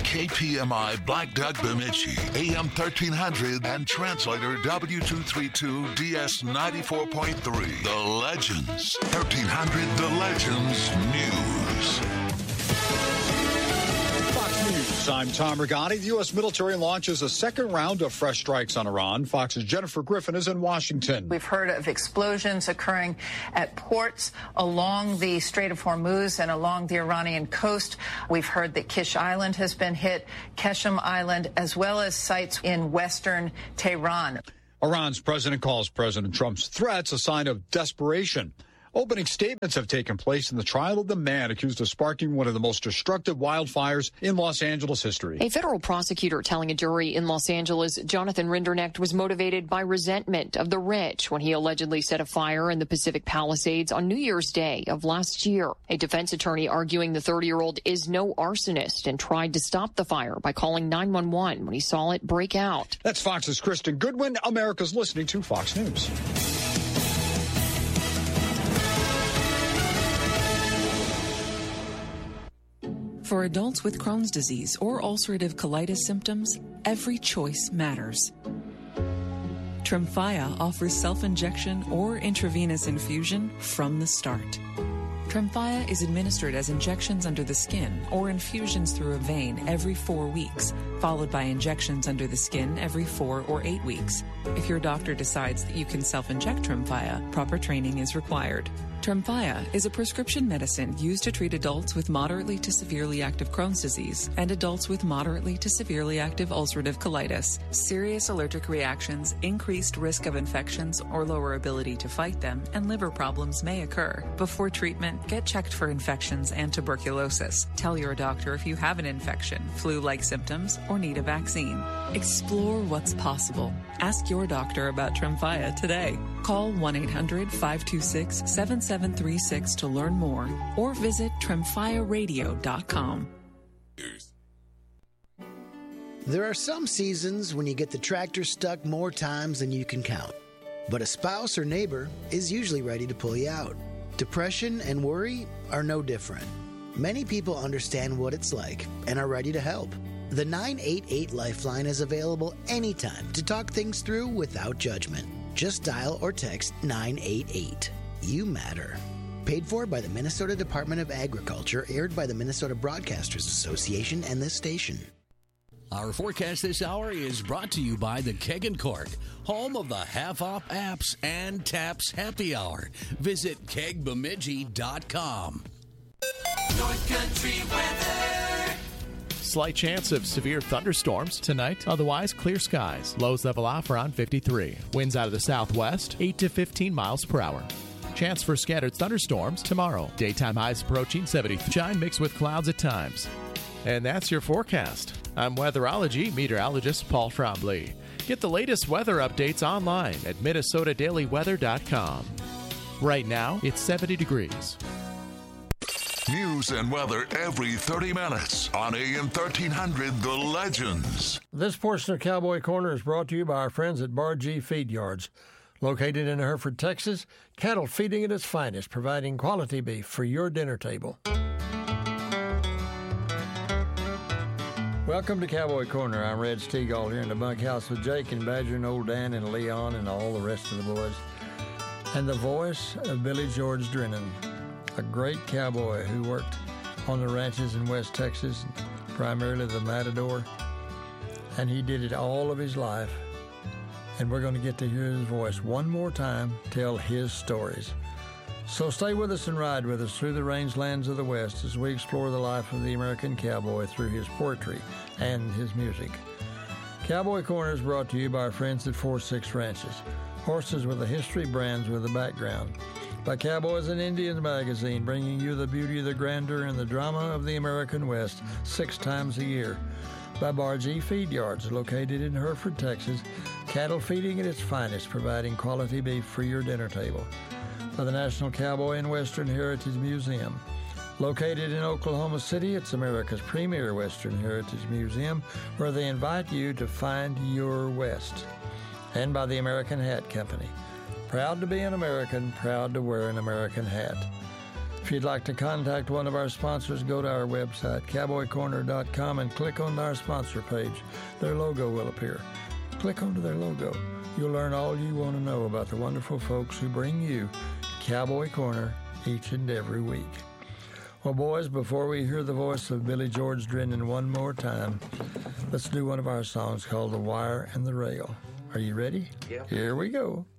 KPMI Black Duck Bemidji, AM 1300 and translator W232 DS 94.3. The Legends. 1300 The Legends News. Fox News, I'm Tom Rigotti. The U.S. military launches a second round of fresh strikes on Iran. Fox's Jennifer Griffin is in Washington. We've heard of explosions occurring at ports along the Strait of Hormuz and along the Iranian coast. We've heard that Kish Island has been hit, Keshem Island, as well as sites in western Tehran. Iran's president calls President Trump's threats a sign of desperation. Opening statements have taken place in the trial of the man accused of sparking one of the most destructive wildfires in Los Angeles history. A federal prosecutor telling a jury in Los Angeles Jonathan Rinderknecht was motivated by resentment of the rich when he allegedly set a fire in the Pacific Palisades on New Year's Day of last year. A defense attorney arguing the 30-year-old is no arsonist and tried to stop the fire by calling 911 when he saw it break out. That's Fox's Kristen Goodwin. America's listening to Fox News. For adults with Crohn's disease or ulcerative colitis symptoms, every choice matters. Tremfya offers self-injection or intravenous infusion from the start. Tremfya is administered as injections under the skin or infusions through a vein every 4 weeks, followed by injections under the skin every 4 or 8 weeks. If your doctor decides that you can self-inject Tremfya, proper training is required. Tremfya is a prescription medicine used to treat adults with moderately to severely active Crohn's disease and adults with moderately to severely active ulcerative colitis. Serious allergic reactions, increased risk of infections or lower ability to fight them, and liver problems may occur. Before treatment, get checked for infections and tuberculosis. Tell your doctor if you have an infection, flu-like symptoms, or need a vaccine. Explore what's possible. Ask your doctor about Tremfya today. Call 1-800-526-7736 to learn more or visit tremfyaradio.com. There are some seasons when you get the tractor stuck more times than you can count. But a spouse or neighbor is usually ready to pull you out. Depression and worry are no different. Many people understand what it's like and are ready to help. The 988 Lifeline is available anytime to talk things through without judgment. Just dial or text 988. You matter. Paid for by the Minnesota Department of Agriculture, aired by the Minnesota Broadcasters Association and this station. Our forecast this hour is brought to you by the Keg and Cork, home of the half-off apps and Taps Happy Hour. Visit kegbemidji.com. North Country weather. Slight chance of severe thunderstorms tonight. Otherwise, clear skies. Lows level off around 53. Winds out of the southwest, 8 to 15 miles per hour. Chance for scattered thunderstorms tomorrow. Daytime highs approaching 70. Shine mixed with clouds at times. And that's your forecast. I'm weatherology meteorologist Paul Trombley. Get the latest weather updates online at minnesotadailyweather.com. Right now, it's 70 degrees. News and weather every 30 minutes on AM 1300 The Legends. This portion of Cowboy Corner is brought to you by our friends at Bar G Feed Yards. Located in Hereford, Texas, cattle feeding at its finest, providing quality beef for your dinner table. Welcome to Cowboy Corner. I'm Red Stegall here in the bunkhouse with Jake and Badger and old Dan and Leon and all the rest of the boys. And the voice of Billy George Drennan, a great cowboy who worked on the ranches in West Texas, primarily the Matador, and he did it all of his life. And we're going to get to hear his voice one more time tell his stories. So stay with us and ride with us through the rangelands of the West as we explore the life of the American cowboy through his poetry and his music. Cowboy Corner is brought to you by our friends at 4-6 Ranches. Horses with a history, brands with a background. By Cowboys and Indians magazine, bringing you the beauty, the grandeur, and the drama of the American West 6 times a year. By Bar G Feed Yards, located in Hereford, Texas, cattle feeding at its finest, providing quality beef for your dinner table. By the National Cowboy and Western Heritage Museum. Located in Oklahoma City, it's America's premier Western Heritage Museum, where they invite you to find your West. And by the American Hat Company. Proud to be an American, proud to wear an American hat. If you'd like to contact one of our sponsors, go to our website, cowboycorner.com, and click on our sponsor page. Their logo will appear. Click onto their logo. You'll learn all you want to know about the wonderful folks who bring you Cowboy Corner each and every week. Well, boys, before we hear the voice of Billy George Drennan one more time, let's do one of our songs called The Wire and the Rail. Are you ready? Yeah. Here we go.